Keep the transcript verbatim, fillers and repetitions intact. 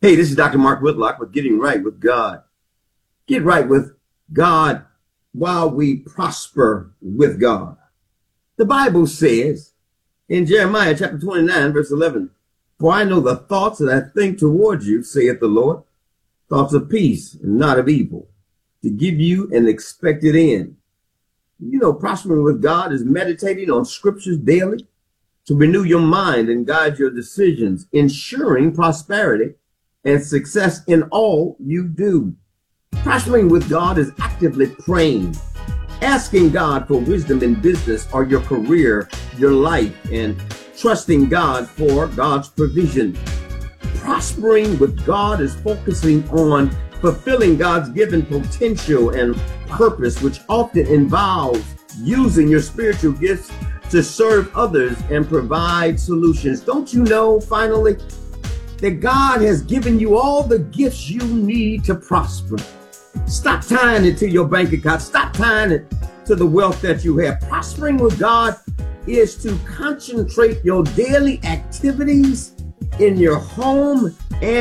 Hey, this is Doctor Mark Whitlock with Getting Right with God. Get right with God while we prosper with God. The Bible says in Jeremiah chapter twenty-nine, verse eleven, "For I know the thoughts that I think towards you, saith the Lord, thoughts of peace and not of evil, to give you an expected end." You know, prospering with God is meditating on scriptures daily to renew your mind and guide your decisions, ensuring prosperity and success in all you do. Prospering with God is actively praying, asking God for wisdom in business or your career, your life, and trusting God for God's provision. Prospering with God is focusing on fulfilling God's given potential and purpose, which often involves using your spiritual gifts to serve others and provide solutions. Don't you know, finally, that God has given you all the gifts you need to prosper? Stop tying it to your bank account. Stop tying it to the wealth that you have. Prospering with God is to concentrate your daily activities in your home and